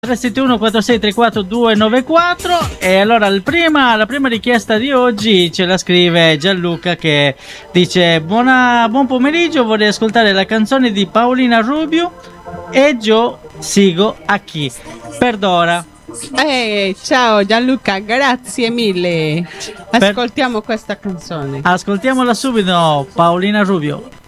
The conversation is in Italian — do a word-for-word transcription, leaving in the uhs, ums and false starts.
tre sette uno quattro sei tre quattro due nove quattro. E allora il prima, la prima richiesta di oggi ce la scrive Gianluca, che dice: Buona, buon pomeriggio, vorrei ascoltare la canzone di Paolina Rubio e Joe Sigo a chi perdora. Eh, ciao Gianluca, grazie mille. Ascoltiamo per... questa canzone. Ascoltiamola subito, Paolina Rubio.